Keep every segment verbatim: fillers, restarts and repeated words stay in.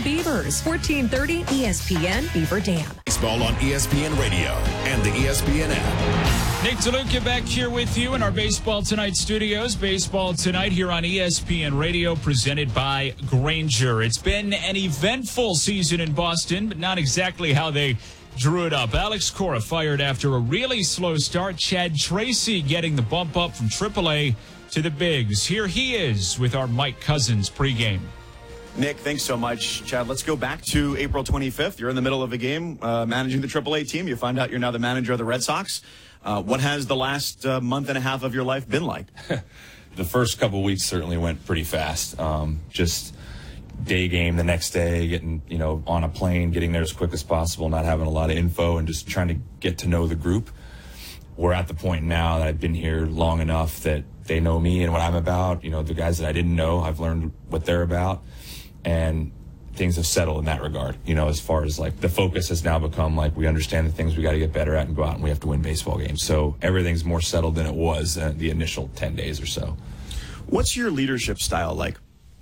Beavers. fourteen thirty E S P N Beaver Dam. Baseball on E S P N Radio and the E S P N app. Nick DeLuca back here with you in our Baseball Tonight studios. Baseball Tonight here on E S P N Radio, presented by Grainger. It's been an eventful season in Boston, but not exactly how they drew it up. Alex Cora fired after a really slow start. Chad Tracy getting the bump up from triple A to the bigs. Here he is with our Mike Cousins pregame. Nick, thanks so much. Chad, let's go back to April twenty-fifth. You're in the middle of a game uh, managing the triple A team. You find out you're now the manager of the Red Sox. Uh, what has the last uh, month and a half of your life been like? The first couple of weeks certainly went pretty fast. Um, just day game the next day, getting, you know, on a plane, getting there as quick as possible, not having a lot of info, and just trying to get to know the group. We're at the point now that I've been here long enough that they know me and what I'm about. You know, the guys that I didn't know, I've learned what they're about. And things have settled in that regard, you know, as far as like the focus has now become like we understand the things we got to get better at and go out and we have to win baseball games. So everything's more settled than it was uh, the initial ten days or so. What's your leadership style like?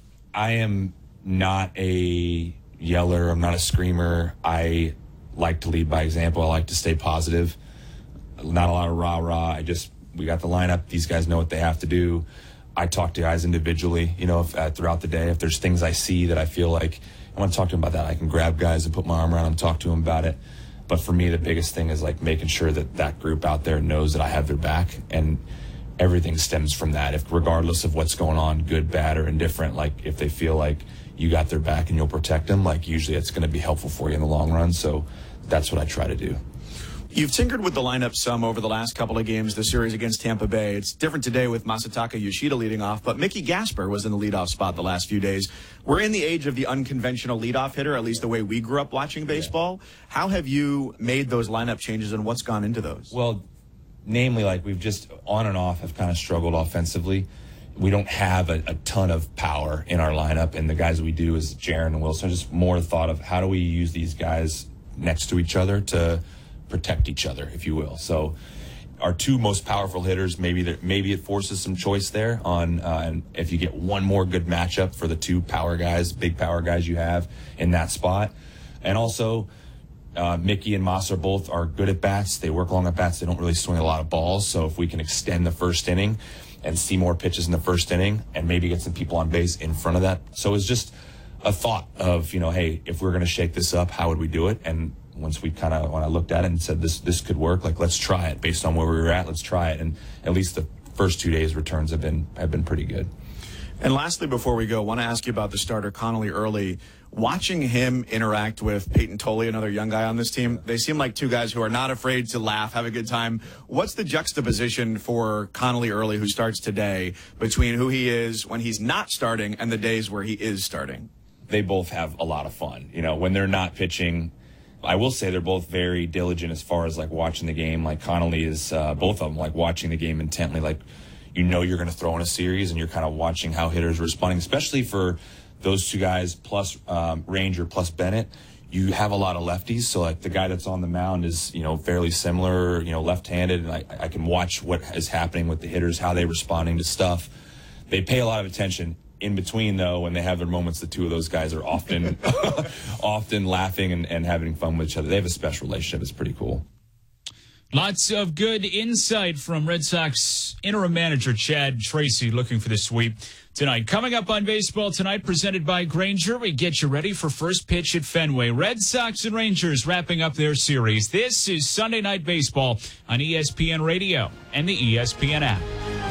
I am not a yeller. I'm not a screamer. I like to lead by example. I like to stay positive. Not a lot of rah-rah. I just, we got the lineup. These guys know what they have to do. I talk to guys individually, you know, if, uh, throughout the day. If there's things I see that I feel like I want to talk to them about that, I can grab guys and put my arm around them and talk to them about it. But for me, the biggest thing is like making sure that that group out there knows that I have their back, and everything stems from that. If regardless of what's going on, good, bad, or indifferent, like if they feel like you got their back and you'll protect them, like usually it's going to be helpful for you in the long run. So that's what I try to do. You've tinkered with the lineup some over the last couple of games, the series against Tampa Bay. It's different today with Masataka Yoshida leading off, but Mickey Gasper was in the leadoff spot the last few days. We're in the age of the unconventional leadoff hitter, at least the way we grew up watching baseball. Yeah. How have you made those lineup changes, and what's gone into those? Well, namely, like we've just on and off have kind of struggled offensively. We don't have a, a ton of power in our lineup, and the guys we do is Jaron and Wilson. Just more thought of how do we use these guys next to each other to protect each other, if you will. So our two most powerful hitters, maybe there, maybe it forces some choice there on uh, and if you get one more good matchup for the two power guys, big power guys you have in that spot. And also uh, Mickey and Moss are both are good at bats. They work long at bats. They don't really swing a lot of balls. So if we can extend the first inning and see more pitches in the first inning and maybe get some people on base in front of that. So it's just a thought of, you know, hey, if we're going to shake this up, how would we do it? And once we kind of, when I looked at it and said this this could work, like let's try it based on where we were at, let's try it. And at least the first two days returns have been have been pretty good. And lastly, before we go, I want to ask you about the starter, Connolly Early. Watching him interact with Peyton Tolley, another young guy on this team, they seem like two guys who are not afraid to laugh, have a good time. What's the juxtaposition for Connolly Early, who starts today, between who he is when he's not starting and the days where he is starting? They both have a lot of fun. You know, when they're not pitching, I will say they're both very diligent as far as like watching the game. Like Connolly is, uh, both of them, like watching the game intently. Like, you know, you're going to throw in a series and you're kind of watching how hitters are responding, especially for those two guys plus um, Ranger plus Bennett. You have a lot of lefties. So like the guy that's on the mound is, you know, fairly similar, you know, left-handed. And I, I can watch what is happening with the hitters, how they're responding to stuff. They pay a lot of attention. In between, though, when they have their moments, the two of those guys are often often laughing and, and having fun with each other. They have a special relationship. It's pretty cool. Lots of good insight from Red Sox interim manager Chad Tracy looking for the sweep tonight. Coming up on Baseball Tonight, presented by Grainger, we get you ready for first pitch at Fenway. Red Sox and Rangers wrapping up their series. This is Sunday Night Baseball on E S P N Radio and the E S P N app.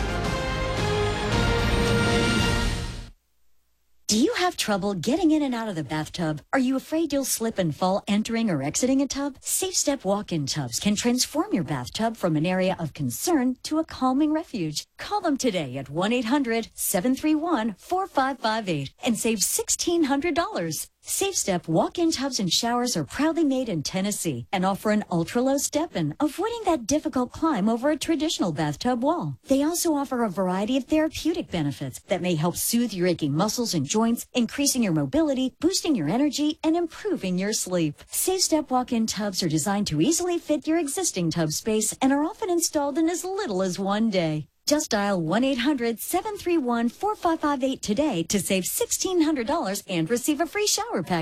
Do you have trouble getting in and out of the bathtub? Are you afraid you'll slip and fall entering or exiting a tub? Safe Step walk-in tubs can transform your bathtub from an area of concern to a calming refuge. Call them today at one eight hundred seven three one four five five eight and save sixteen hundred dollars. Safe Step walk-in tubs and showers are proudly made in Tennessee and offer an ultra-low step-in, avoiding that difficult climb over a traditional bathtub wall. They also offer a variety of therapeutic benefits that may help soothe your aching muscles and joints, increasing your mobility, boosting your energy, and improving your sleep. Safe Step walk-in tubs are designed to easily fit your existing tub space and are often installed in as little as one day. Just dial one eight hundred seven three one four five five eight today to save sixteen hundred dollars and receive a free shower pack.